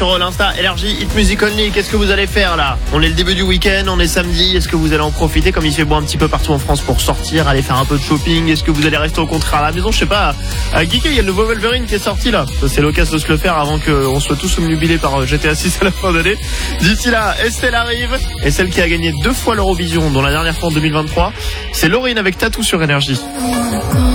sur l'Insta Énergie Hit Music Only. Qu'est-ce que vous allez faire là? On est le début du week-end, on est samedi. Est-ce que vous allez en profiter comme il fait beau un petit peu partout en France pour sortir, aller faire un peu de shopping? Est-ce que vous allez rester au contraire à la maison? Je sais pas. À Geeké, il y a le nouveau Wolverine qui est sorti là. Ça, c'est l'occasion de se le faire avant qu'on soit tous omnubilés par GTA 6 à la fin d'année. D'ici là, Estelle arrive. Et celle qui a gagné 2 fois l'Eurovision, dont la dernière fois en 2023, c'est Laurine avec Tatou sur Énergie.